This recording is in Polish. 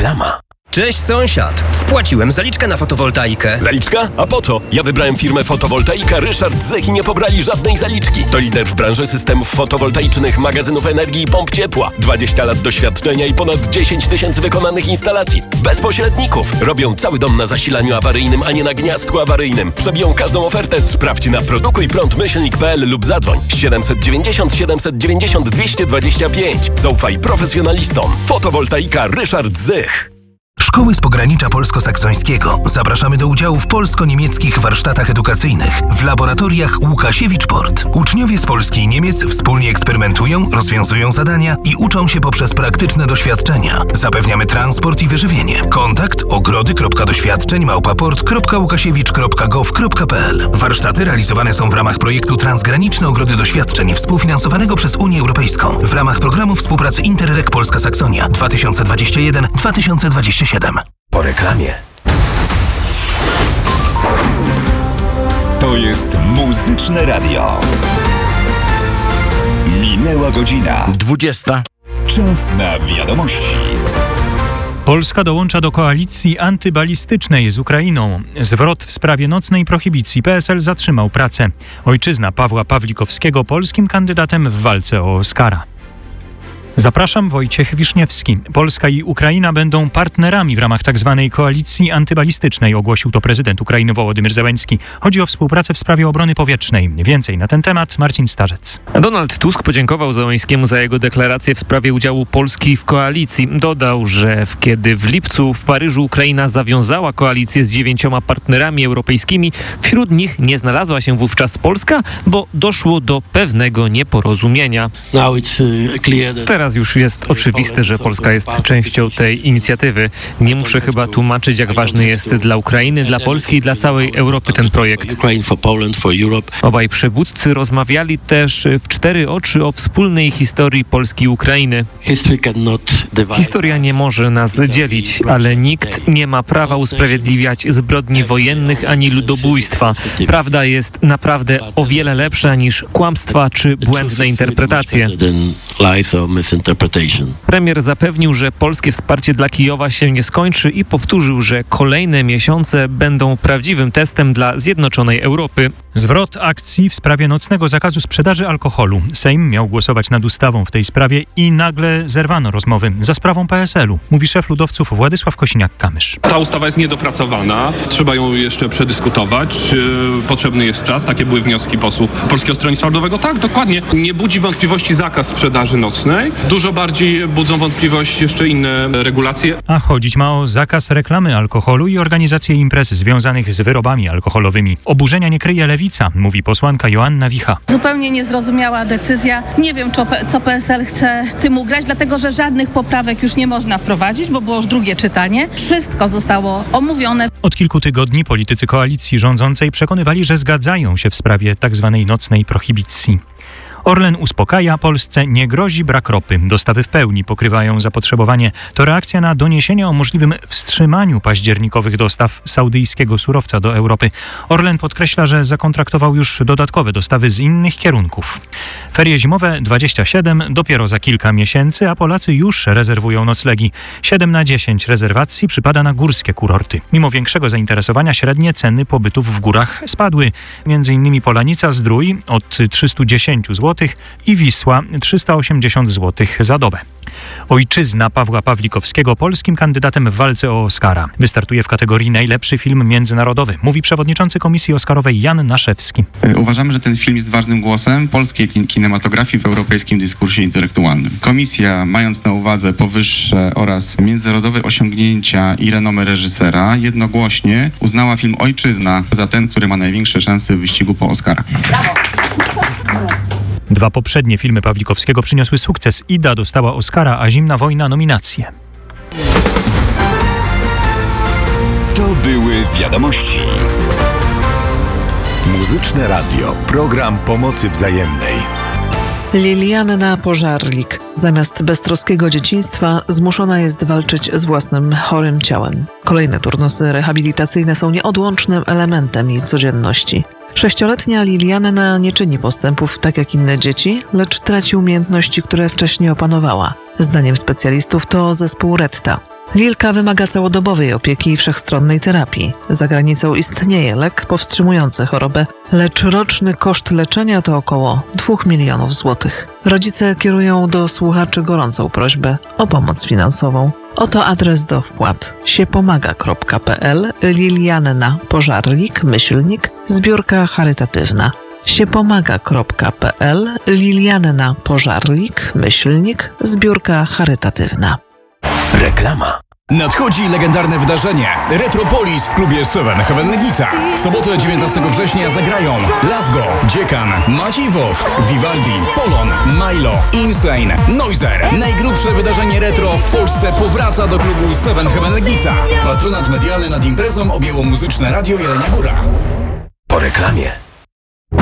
Reklama. Cześć sąsiad, wpłaciłem zaliczkę na fotowoltaikę. Zaliczka? A po co? Ja wybrałem firmę Fotowoltaika Ryszard Zech i nie pobrali żadnej zaliczki. To lider w branży systemów fotowoltaicznych, magazynów energii i pomp ciepła. 20 lat doświadczenia i ponad 10 000 wykonanych instalacji. Bez pośredników. Robią cały dom na zasilaniu awaryjnym, a nie na gniazdku awaryjnym. Przebiją każdą ofertę. Sprawdź na produkujprąd-myślnik.pl lub zadzwoń 790 790 225. Zaufaj profesjonalistom. Fotowoltaika Ryszard Zech. Szkoły z pogranicza polsko-saksońskiego. Zapraszamy do udziału w polsko-niemieckich warsztatach edukacyjnych w laboratoriach Łukasiewicz-Port. Uczniowie z Polski i Niemiec wspólnie eksperymentują, rozwiązują zadania i uczą się poprzez praktyczne doświadczenia. Zapewniamy transport i wyżywienie. Kontakt ogrody.doświadczeń@port.łukasiewicz.gov.pl. Warsztaty realizowane są w ramach projektu Transgraniczne Ogrody Doświadczeń współfinansowanego przez Unię Europejską w ramach programu współpracy Interreg Polska-Saksonia 2021-2027. Po reklamie. To jest Muzyczne Radio. Minęła godzina 20. Czas na wiadomości. Polska dołącza do koalicji antybalistycznej z Ukrainą. Zwrot w sprawie nocnej prohibicji. PSL zatrzymał pracę. Ojczyzna Pawła Pawlikowskiego polskim kandydatem w walce o Oscara. Zapraszam, Wojciech Wiszniewski. Polska i Ukraina będą partnerami w ramach tzw. koalicji antybalistycznej, ogłosił to prezydent Ukrainy Wołodymyr Zełenski. Chodzi o współpracę w sprawie obrony powietrznej. Więcej na ten temat Marcin Starzec. Donald Tusk podziękował Zełenskiemu za jego deklarację w sprawie udziału Polski w koalicji. Dodał, że kiedy w lipcu w Paryżu Ukraina zawiązała koalicję z 9 partnerami europejskimi, wśród nich nie znalazła się wówczas Polska, bo doszło do pewnego nieporozumienia. Teraz już jest oczywiste, że Polska jest częścią tej inicjatywy. Nie muszę chyba tłumaczyć, jak ważny jest dla Ukrainy, dla Polski i dla całej Europy ten projekt. Obaj przywódcy rozmawiali też w 4 oczy o wspólnej historii Polski i Ukrainy. Historia nie może nas dzielić, ale nikt nie ma prawa usprawiedliwiać zbrodni wojennych ani ludobójstwa. Prawda jest naprawdę o wiele lepsza niż kłamstwa czy błędne interpretacje. Premier zapewnił, że polskie wsparcie dla Kijowa się nie skończy i powtórzył, że kolejne miesiące będą prawdziwym testem dla zjednoczonej Europy. Zwrot akcji w sprawie nocnego zakazu sprzedaży alkoholu. Sejm miał głosować nad ustawą w tej sprawie i nagle zerwano rozmowy za sprawą PSL-u, mówi szef ludowców Władysław Kosiniak-Kamysz. Ta ustawa jest niedopracowana, trzeba ją jeszcze przedyskutować, potrzebny jest czas, takie były wnioski posłów Polskiego Stronnictwa Ludowego. Tak, dokładnie, nie budzi wątpliwości zakaz sprzedaży nocnej, dużo bardziej budzą wątpliwość jeszcze inne regulacje. A chodzić ma o zakaz reklamy alkoholu i organizację imprez związanych z wyrobami alkoholowymi. Oburzenia nie kryje Lewica, mówi posłanka Joanna Wicha. Zupełnie niezrozumiała decyzja. Nie wiem, co PSL chce tym ugrać, dlatego że żadnych poprawek już nie można wprowadzić, bo było już drugie czytanie. Wszystko zostało omówione. Od kilku tygodni politycy koalicji rządzącej przekonywali, że zgadzają się w sprawie tzw. nocnej prohibicji. Orlen uspokaja, Polsce nie grozi brak ropy. Dostawy w pełni pokrywają zapotrzebowanie. To reakcja na doniesienia o możliwym wstrzymaniu październikowych dostaw saudyjskiego surowca do Europy. Orlen podkreśla, że zakontraktował już dodatkowe dostawy z innych kierunków. Ferie zimowe 27 dopiero za kilka miesięcy, a Polacy już rezerwują noclegi. 7 na 10 rezerwacji przypada na górskie kurorty. Mimo większego zainteresowania średnie ceny pobytów w górach spadły. Między innymi Polanica-Zdrój od 310 zł i Wisła 380 zł za dobę. Ojczyzna Pawła Pawlikowskiego polskim kandydatem w walce o Oscara. Wystartuje w kategorii najlepszy film międzynarodowy, mówi przewodniczący Komisji Oscarowej Jan Naszewski. Uważamy, że ten film jest ważnym głosem polskiej kinematografii w europejskim dyskursie intelektualnym. Komisja, mając na uwadze powyższe oraz międzynarodowe osiągnięcia i renomę reżysera, jednogłośnie uznała film Ojczyzna za ten, który ma największe szanse w wyścigu po Oscara. Brawo. 2 poprzednie filmy Pawlikowskiego przyniosły sukces. Ida dostała Oscara, a Zimna wojna nominację. To były wiadomości. Muzyczne Radio. Program pomocy wzajemnej. Lilianna Pożarlik zamiast beztroskiego dzieciństwa zmuszona jest walczyć z własnym chorym ciałem. Kolejne turnusy rehabilitacyjne są nieodłącznym elementem jej codzienności. 6-letnia Lilianna nie czyni postępów tak jak inne dzieci, lecz traci umiejętności, które wcześniej opanowała. Zdaniem specjalistów to zespół Retta. Lilka wymaga całodobowej opieki i wszechstronnej terapii. Za granicą istnieje lek powstrzymujący chorobę, lecz roczny koszt leczenia to około 2 milionów złotych. Rodzice kierują do słuchaczy gorącą prośbę o pomoc finansową. Oto adres do wpłat: siepomaga.pl, Lilianna Pożarlik, zbiórka charytatywna. siepomaga.pl, Lilianna Pożarlik, zbiórka charytatywna. Reklama. Nadchodzi legendarne wydarzenie Retropolis w klubie Seven Heaven Legnica. W sobotę 19 września zagrają Lasgo, Dziekan, Maciej Wowk, Vivaldi, Polon, Milo, Insane, Noiser. Najgrubsze wydarzenie retro w Polsce powraca do klubu Seven Heaven Legnica. Patronat medialny nad imprezą objęło Muzyczne Radio Jelenia Góra. Po reklamie.